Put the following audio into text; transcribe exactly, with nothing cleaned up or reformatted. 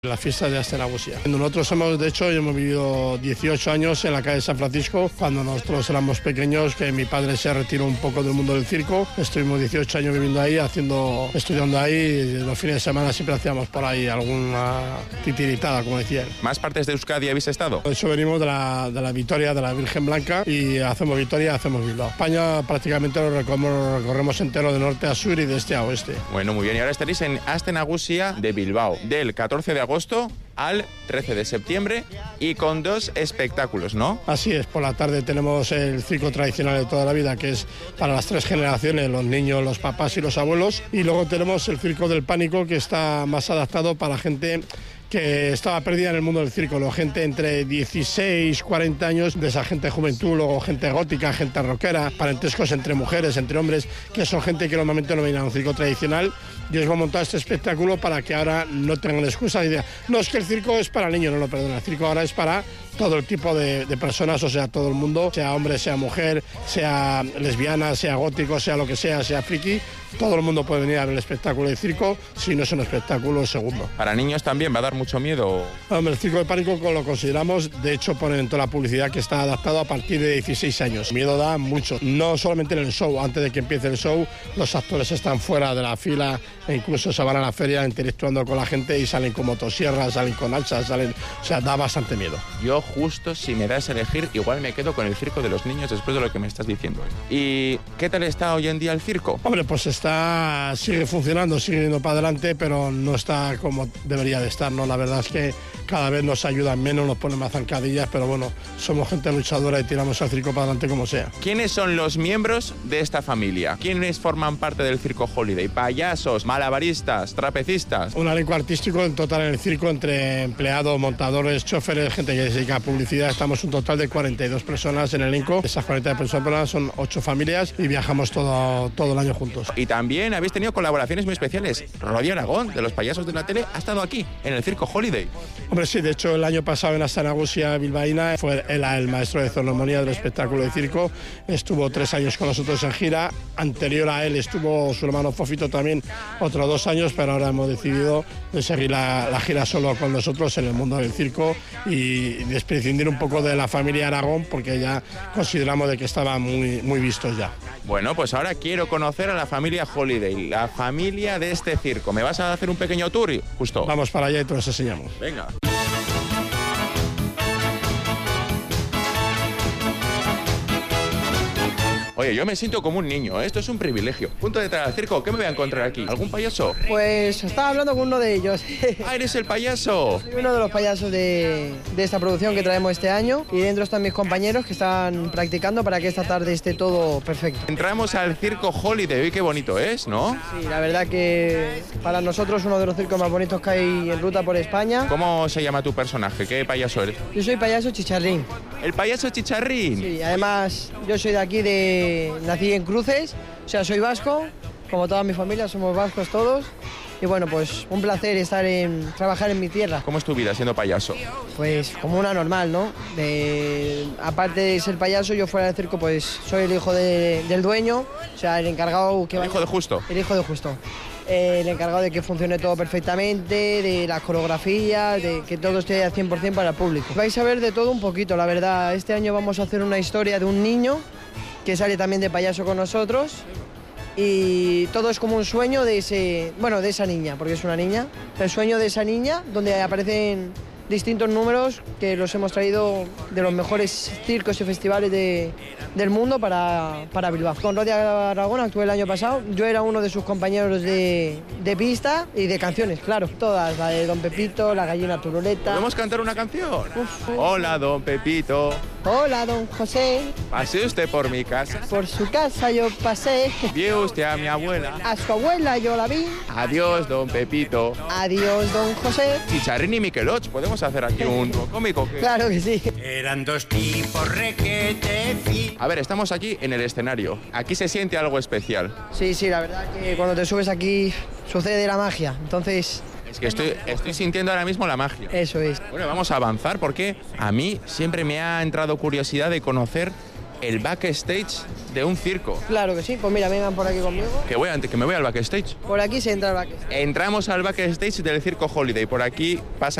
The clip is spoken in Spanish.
La fiesta de Astenagusia. Nosotros hemos, de hecho, hemos vivido dieciocho años en la calle San Francisco, cuando nosotros éramos pequeños, que mi padre se retiró un poco del mundo del circo. Estuvimos dieciocho años viviendo ahí, haciendo, estudiando ahí, y los fines de semana siempre hacíamos por ahí alguna titiritada, como decían. ¿Más partes de Euskadi habéis estado? De hecho, venimos de la, de la Vitoria, de la Virgen Blanca, y hacemos Vitoria, hacemos Bilbao. España prácticamente lo recorremos, recorremos entero de norte a sur y de este a oeste. Bueno, muy bien, y ahora estaréis en Astenagusia de Bilbao, del catorce de agosto al trece de septiembre, y con dos espectáculos, ¿no? Así es, por la tarde tenemos el circo tradicional de toda la vida, que es para las tres generaciones, los niños, los papás y los abuelos, y luego tenemos el circo del pánico, que está más adaptado para gente que estaba perdida en el mundo del circo, la gente entre dieciséis, cuarenta años, de esa gente juventud, luego gente gótica, gente rockera, parentescos entre mujeres, entre hombres, que son gente que normalmente no viene a un circo tradicional, y os voy a montar este espectáculo para que ahora no tengan excusa y digan, no, es que el circo es para niños, no, no, perdón, el circo ahora es para todo el tipo de, de personas, o sea, todo el mundo, sea hombre, sea mujer, sea lesbiana, sea gótico, sea lo que sea, sea friki, todo el mundo puede venir a ver el espectáculo de circo, si no es un espectáculo segundo. ¿Para niños también va a dar mucho miedo? Hombre, el circo de pánico lo consideramos, de hecho ponen en toda la publicidad que está adaptado a partir de dieciséis años. Miedo da mucho, no solamente en el show, antes de que empiece el show, los actores están fuera de la fila e incluso se van a la feria interactuando con la gente y salen con motosierras, salen con hachas, salen, o sea, da bastante miedo. Yo justo, si me das a elegir, igual me quedo con el circo de los niños después de lo que me estás diciendo. ¿Y qué tal está hoy en día el circo? Hombre, pues está, sigue funcionando, sigue yendo para adelante, pero no está como debería de estar, ¿no? La verdad es que cada vez nos ayudan menos, nos ponen más zancadillas, pero bueno, somos gente luchadora y tiramos al circo para adelante como sea. ¿Quiénes son los miembros de esta familia? ¿Quiénes forman parte del circo Holiday? ¿Payasos, malabaristas, trapecistas? Un elenco artístico en total en el circo, entre empleados, montadores, choferes, gente que se dedica a publicidad. Estamos un total de cuarenta y dos personas en el elenco. Esas cuarenta y dos personas son ocho familias y viajamos todo, todo el año juntos. Y también habéis tenido colaboraciones muy especiales. Rodi Aragón, de los payasos de la tele, ha estado aquí, en el circo Holiday. Hombre, sí, de hecho el año pasado en Astenagusia bilbaína fue él el maestro de ceremonia del espectáculo de circo. Estuvo tres años con nosotros en gira. Anterior a él estuvo su hermano Fofito también otros dos años, pero ahora hemos decidido de seguir la, la gira solo con nosotros en el mundo del circo y prescindir un poco de la familia Aragón, porque ya consideramos de que estaban muy, muy vistos ya. Bueno, pues ahora quiero conocer a la familia Holiday, la familia de este circo. ¿Me vas a hacer un pequeño tour? Justo. Vamos para allá y te los enseñamos. Venga. Oye, yo me siento como un niño, ¿eh? Esto es un privilegio. Punto de entrada al circo, ¿qué me voy a encontrar aquí? ¿Algún payaso? Pues estaba hablando con uno de ellos. ¡Ah, eres el payaso! Soy uno de los payasos de, de esta producción que traemos este año, y dentro están mis compañeros que están practicando para que esta tarde esté todo perfecto. Entramos al circo Holiday, y qué bonito es, ¿no? Sí, la verdad que para nosotros uno de los circos más bonitos que hay en ruta por España. ¿Cómo se llama tu personaje? ¿Qué payaso eres? Yo soy payaso Chicharrín. ¿El payaso Chicharrín? Sí, además yo soy de aquí, de nací en Cruces, o sea, soy vasco, como toda mi familia, somos vascos todos. Y bueno, pues un placer estar en trabajar en mi tierra. ¿Cómo es tu vida siendo payaso? Pues como una normal, ¿no? De, aparte de ser payaso, yo fuera del circo, pues soy el hijo de, del dueño, o sea, el encargado que ¿El vaya, hijo de Justo? El hijo de Justo. Eh, el encargado de que funcione todo perfectamente, de las coreografías, de que todo esté al cien por cien para el público. Vais a ver de todo un poquito, la verdad. Este año vamos a hacer una historia de un niño que sale también de payaso con nosotros. Y todo es como un sueño de ese, bueno, de esa niña, porque es una niña. El sueño de esa niña, donde aparecen distintos números que los hemos traído de los mejores circos y festivales de, del mundo para, para Bilbao. Con Rodi Aragón actué el año pasado. Yo era uno de sus compañeros de, de pista y de canciones, claro. Todas, la de Don Pepito, La gallina turuleta. ¿Podemos cantar una canción? Uf. Hola, Don Pepito. Hola, Don José. Pase usted por mi casa. Por su casa yo pasé. Vio usted a mi abuela. A su abuela yo la vi. Adiós, Don Pepito. Adiós, Don José. Chicharrín y Miqueloch, ¿podemos hacer aquí un cómico? ¿Qué? Claro que sí. Eran dos tipos requete fin. A ver, estamos aquí en el escenario. Aquí se siente algo especial. Sí, sí, la verdad que cuando te subes aquí sucede la magia. Entonces... Es que estoy, estoy sintiendo ahora mismo la magia. Eso es. Bueno, vamos a avanzar porque a mí siempre me ha entrado curiosidad de conocer el backstage de un circo. Claro que sí, pues mira, vengan por aquí conmigo. Que voy, a- que me voy al backstage. Por aquí se entra el backstage. Entramos al backstage del circo Holiday. Por aquí pasa